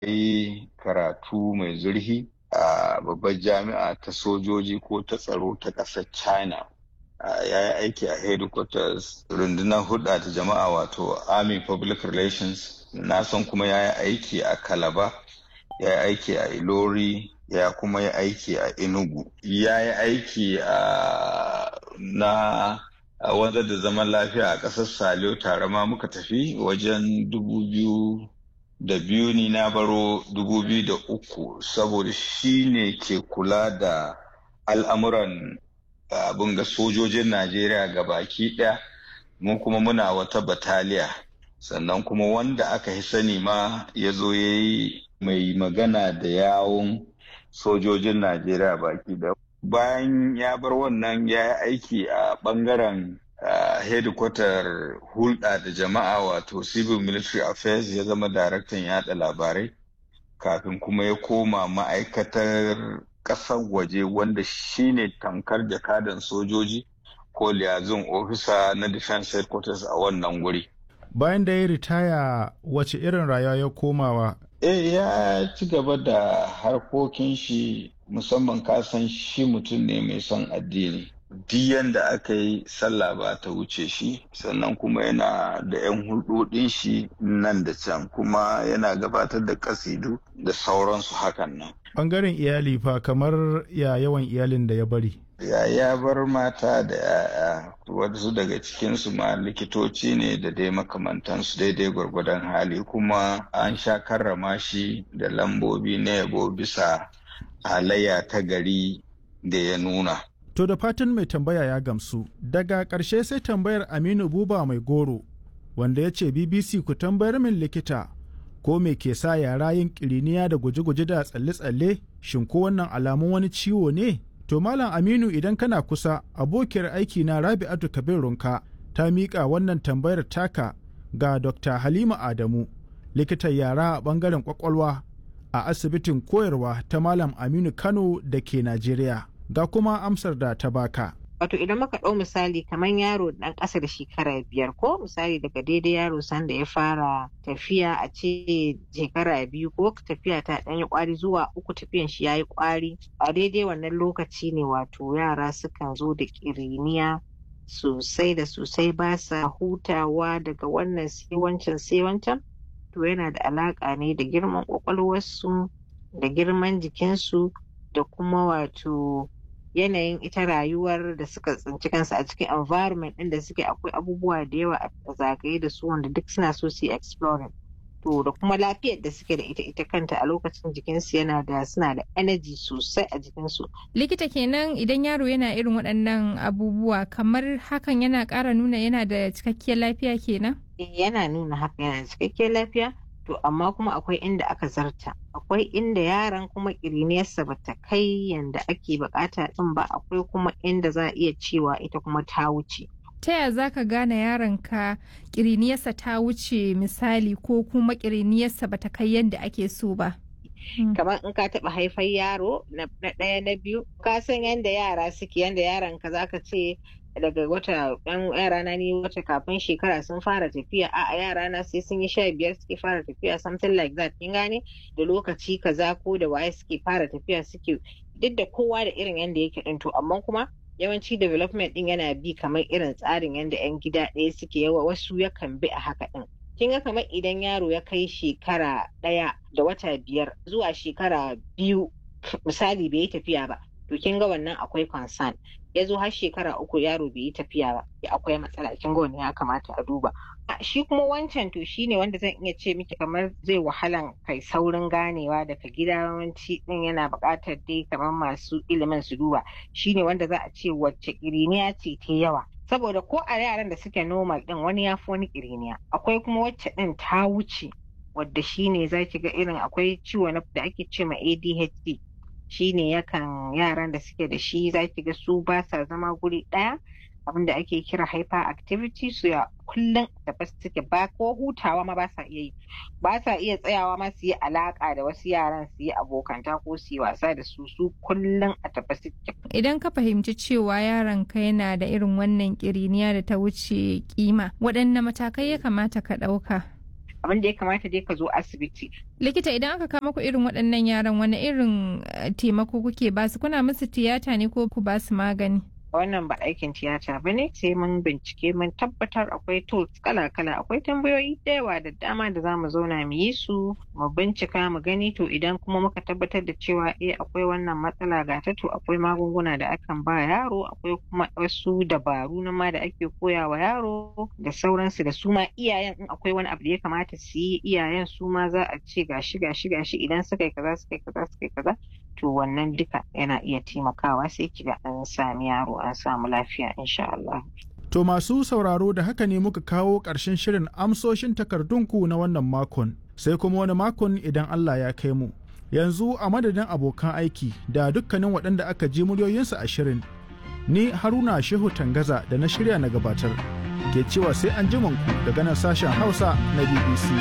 yi karatu mai zurfi a babbar jami'a ta sojoji ko ta tsaro ta ƙasar China. Ya yi aiki a headquarters rundunar hulɗa ta jama'a wato Army Public Relations. Na san kuma ya yi aiki a Calabar, ya yi aiki a Ilori, ya kuma yi aiki a Enugu. Ya yi aiki na wanzar da zaman lafiya a ƙasar Saliyo tare ma muka tafi wajen 2002 ni na baro 2003 saboda shi ne ke kula da al'amuran abin ga sojojin Najeriya ga baki ɗaya. Mun kuma muna wata bataliya sannan kuma wanda aka yi sani ma ya zo ya yi mai magana da yawun sojojin Najeriya baki ɗaya. Bayan ya bar wannan ya yi aiki a ɓangaren headquarter hulɗa da jama'a wato civil military affairs, ya zama daraktan yaɗa labarai kafin kuma ya koma ma'aikatar ƙasar waje wanda shine tamkar jakadan sojoji ko liaison officer na defense headquarters a wannan guri. Bayan da ya ritaya wace irin rayuwa ya komawa? Ya ci gaba da harkokin shi, musamman kasan shi mutum ne mai son addini. Duk yanda aka yi sallah ba ta wuce shi, sannan kuma yana da 'yan hulɗoɗin shi nan da can, kuma yana gabatar da kasidu da sauransu hakan nan. Ɓangaren iyali fa kamar ya yawan iyalin da ya bari? Ya bar mata da 'ya'ya, wasu daga cikinsu ma likitoci ne da dai makamantansu daidai gwargwadon hali, kuma an sha karrama shi da lambobi na yabo bisa halayya ta gari da ya nuna. To da fatan mai tambaya ya gamsu. Daga ƙarshe sai tambayar Aminu Buba Mai Goro, wanda ya ce BBC ku tambayar min likita ko me ke sa yara yin ƙiriniya da guje-guje da tsalle-tsalle, shin ko wannan alamun wani ciwo ne? To Malam Aminu idan kana kusa, abokiyar aiki na Rabi'atu Kabir Runka ta miƙa wannan tambayar taka ga Dr. Halima Adamu, likitan yara a ɓangaren ƙwaƙwalwa a asibitin koyarwa ta Malam Aminu Kano da ke Najeriya. Ga kuma amsar da ta baka. Wato idan muka ɗau misali kamar yaro ɗan ƙasa da shekara 5 ko misali daga daidai yaro sanda ya fara tafiya a ce shekara 2 ko tafiya ta ɗan yi ƙwari zuwa 3 tafiyan shi ya yi ƙwari, a daidai wannan lokaci ne wato yara sukan zo da ƙiriniya sosai da sosai, ba sa hutawa daga wannan sai wancan. To yana da alaƙa ne da girman ƙwaƙwalwarsu da girman jikinsu da kuma wato yanayin ita rayuwar da suka tsinci kansu a cikin environment ɗin da suke. Akwai abubuwa da yawa a zagaye da su wanda duk suna so su yi exploring. To da kuma lafiyar da suke da ita kanta a lokacin jikinsu suna da energy sosai a jikinsu. Likita kenan idan yaro yana irin waɗannan abubuwa kamar hakan yana ƙara nuna yana da cikakkiyar lafiya kenan? Yana nuna haka yana da cikakkiyar lafiya. To amma kuma akwai inda aka zarta, akwai inda yaran kuma ƙiriniyarsa ba ta kai yanda ake bukata din ba, akwai kuma inda za a iya cewa ita kuma ta wuce. Ta yaya za ka gane yaronka ƙiriniyarsa ta wuce misali ko kuma ƙiriniyarsa ba ta kai yanda ake so ba? Kamar in ka taɓa haifar yaro na ɗaya na biyu, ka san yanda yara suke, yanda yaranka za ka ce daga wata ɗan yara na ni wata kafin shekara sun fara tafiya, a yara na sai sun yi 15 suke fara tafiya, something like that, kin gane, da lokaci kaza ko da waye suke fara tafiya, suke duk da kowa da irin yanda yake din. To amma kuma yawanci development din yana bi kamar irin tsarin yanda yan gida ɗaya suke, yawa wasu yakan bi a haka din. Kin ga kamar idan yaro ya kai shekara 1 da wata 5 zuwa shekara 2 misali bai yi tafiya ba, to kin ga wannan akwai concern. Ya zo har shekara 3 yaro bai yi tafiya ba, akwai matsala, kin ga wannan ya kamata a duba. Shi kuma wancan to shine wanda zan iya ce miki kamar zai wahalan kai saurin ganewa daga gida, yawanci din yana buƙatar dai kamar masu ilimin su duba, shine wanda za a ce wacce ƙiriniya ce ta yawa. Saboda ko a yaran da suke normal din wani ya fi wani ƙiriniya, akwai kuma wacce din ta wuce, wadda shine za ki ga irin akwai ciwo da ake ce ma ADHD. Shine yakan yaran da suke da shi za ki ga su ba sa zama guri ɗaya, abinda ake kira hyperactivity, su ya kullum da ba suke ba ko hutawa ma ba sa iya yi, ba sa iya tsayawa ma su yi alaka da wasu yaran, su yi abokanta ko su yi wasa da su kullum a tafi suke. Idan ka fahimci cewa yaron ka yana da irin wannan ƙiriniya da ta wuce kima, waɗanne matakai ya kamata ka ɗauka? abin da ya kamata dai ka zo asibiti. Likita, idan aka kama ku irin waɗannan yaran wani irin taimako kuke basu? Kuna musu tiyata ne ko ku basu magani? Wannan ba aikin tiyata ba ne, sai mun bincike mun tabbatar akwai tools kala-kala, akwai tambayoyi da yawa da dama da za mu zauna mu yi su mu bincika mu gani, to idan kuma muka tabbatar da cewa akwai wannan matsala ga ta, to akwai magunguna da akan ba yaro, akwai kuma wasu dabaru na ma da ake koya wa yaro da sauransu, da su ma iyayen in akwai wani abu da ya kamata su yi, iyayen su ma za a ce gashi idan suka yi kaza to wannan duka yana iya taimakawa sai kiga an sami yaro an samu lafiya insha Allah. To masu sauraro, da haka ne muka kawo ƙarshen shirin amsoshin takardunku na wannan makon, sai kuma wani makon idan Allah ya kai mu. Yanzu a madadin abokan aiki da dukkanin waɗanda aka ji muryoyinsu a shirin, ni Haruna Shehu Tangaza da na shirya na gabatar ke cewa sai an ku daga nan sashen Hausa na BBC.